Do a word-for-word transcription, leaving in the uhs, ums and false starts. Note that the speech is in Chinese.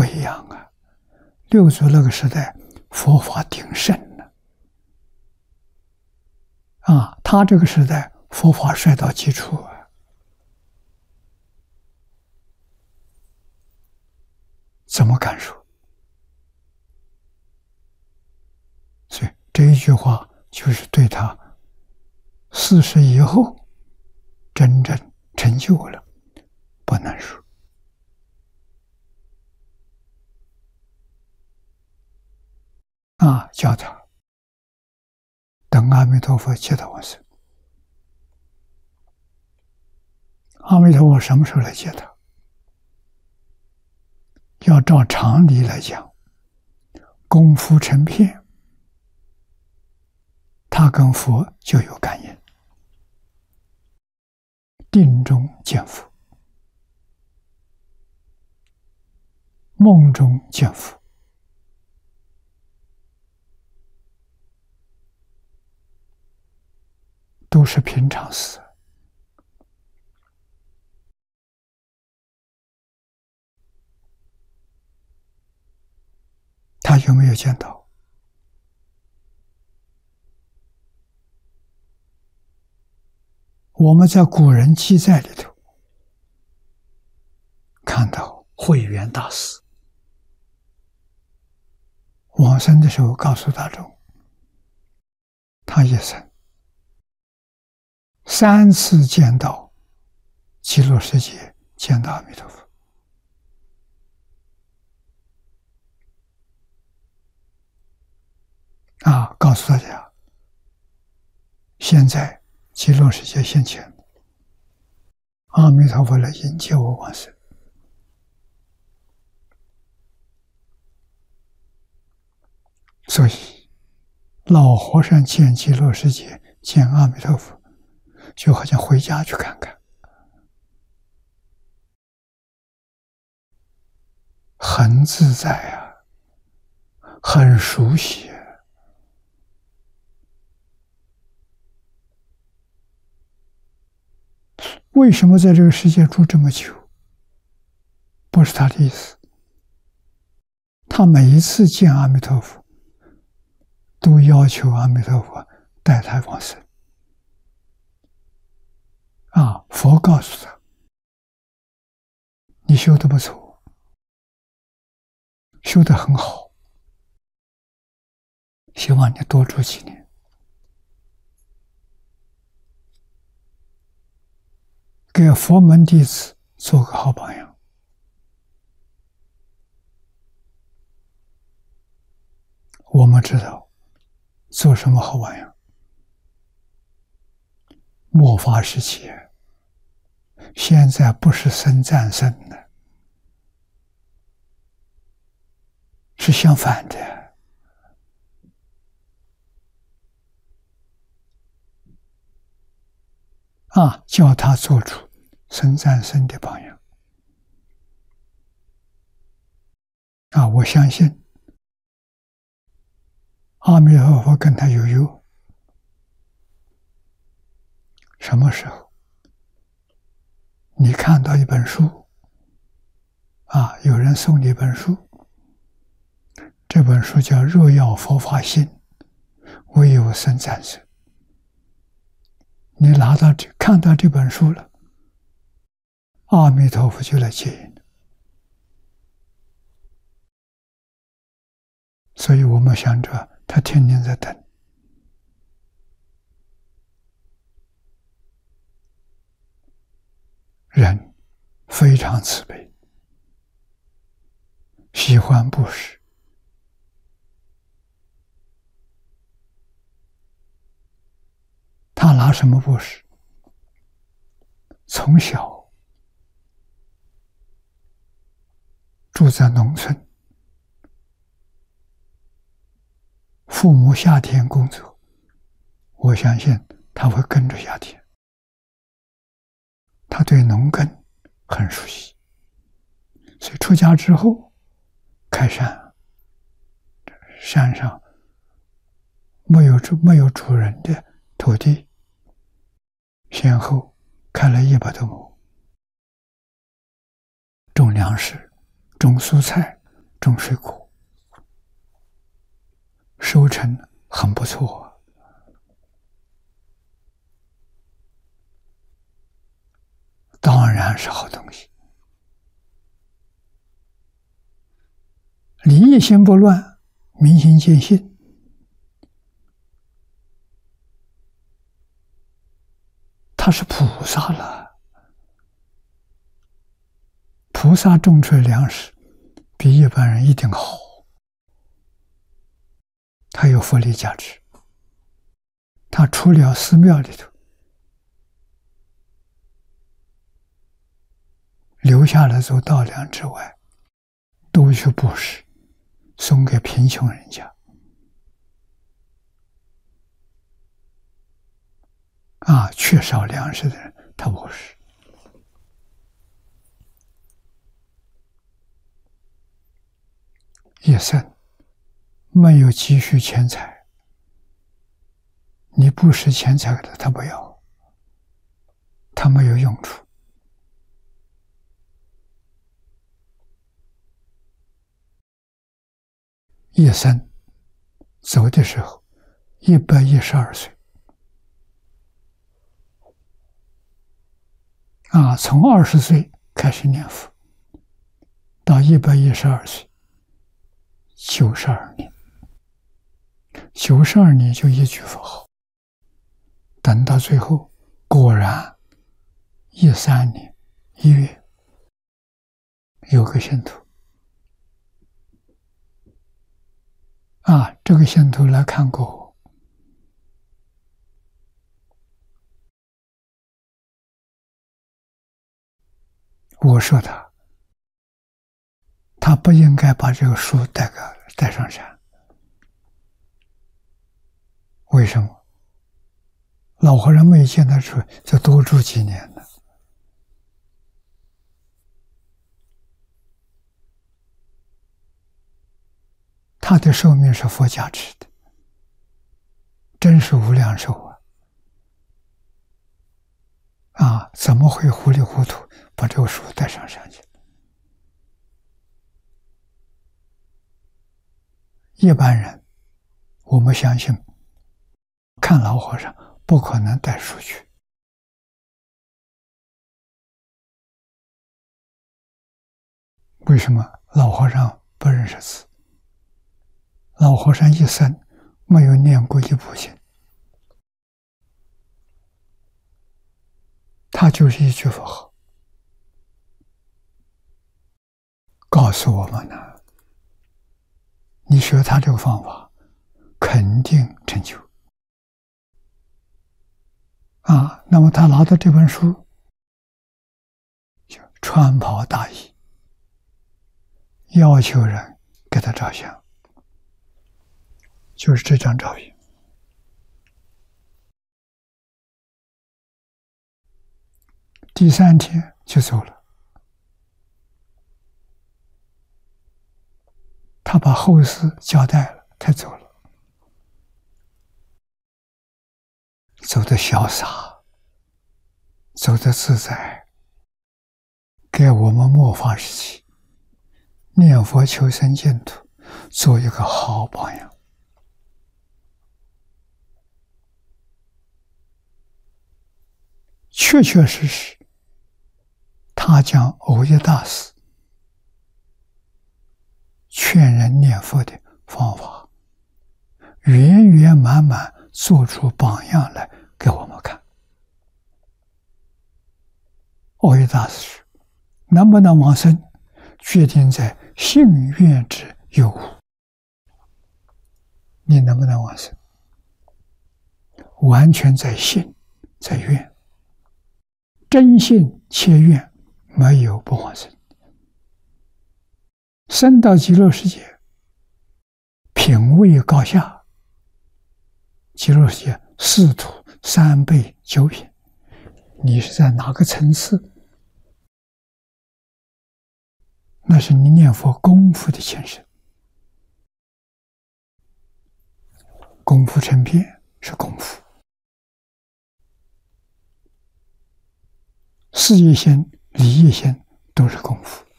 不一样啊。六祖那个时代，佛法鼎盛了啊，他这个时代佛法衰到基础啊，怎么感受？所以这一句话就是对他四十以后真正成就了不能说。啊，叫他等阿弥陀佛接到往生。阿弥陀佛什么时候来接他？要照常理来讲，功夫成片，他跟佛就有感应，定中见佛，梦中见佛，都是平常事。他有没有见到？我们在古人记载里头看到慧远大师往生的时候告诉大众，他一生三次见到极乐世界，见到阿弥陀佛。啊，告诉大家，现在极乐世界现前，阿弥陀佛来迎接我往生。所以老和尚见极乐世界，见阿弥陀佛，就好像回家去看看，很自在啊，很熟悉啊。为什么在这个世界住这么久？不是他的意思。他每一次见阿弥陀佛，都要求阿弥陀佛带他往生。啊，佛告诉他：“你修得不错，修得很好，希望你多住几年。”给佛门弟子做个好榜样。我们知道做什么好榜样？末法时期，现在不是僧战僧的，是相反的。啊，叫他做出僧战僧的榜样。啊，我相信阿弥陀佛跟他有缘。什么时候？你看到一本书，啊，有人送你一本书，这本书叫《若要佛法心，唯有僧战僧》。你拿到这看到这本书了，阿弥陀佛就来接引。所以我们想着他天天在等。人非常慈悲，喜欢布施。他拿什么布施？从小住在农村，父母下田工作，我相信他会跟着下田。他对农耕很熟悉，所以出家之后开山，山上没有主没有主人的土地，先后开了一百多亩，种粮食，种蔬菜， 种水果，收成很不错，当然是好东西。理业心不乱，明心见性，他是菩萨了。菩萨种出来粮食比一般人一定好，它有佛理价值。他除了寺庙里头留下来做稻粮之外，都去布施，送给贫穷人家。啊，缺少粮食的人，他布施。一生没有积蓄钱财，你布施钱财给他，他不要，他没有用处。一生走的时候一百一十二岁，啊，从二十岁开始念佛，到一百一十二岁，九十二年，九十二年就一句佛号。等到最后，果然一三年一月，有个信徒，啊，这个信徒来看过我，我说他，他不应该把这个书带个带上山。为什么？老和尚没见他出，就多住几年了。他的寿命是佛加持的，真是无量寿啊！啊，怎么会糊里糊涂把这个书带上山去？一般人，我们相信，看老和尚不可能带书去。为什么？老和尚不认识字，老和尚一生没有念过一部经，他就是一句佛号，告诉我们呢，你学他这个方法，肯定成就。啊，那么他拿到这本书，就穿袍大衣，要求人给他照相，就是这张照片。第三天就走了，他把后事交代了，他走了。走得潇洒，走得自在，给我们末法时期念佛求生净土做一个好榜样。确确实实，他将藕益大师劝人念佛的方法，圆圆满满做出榜样来给我们看。藕益大师说，能不能往生，决定在信愿之有无。你能不能往生，完全在信，在愿，真信切愿，没有不往生。生到极乐世界，品位高下，极乐世界四土三辈九品，你是在哪个层次？那是你念佛功夫的前身。功夫成片是功夫，事业心、理业心都是功夫。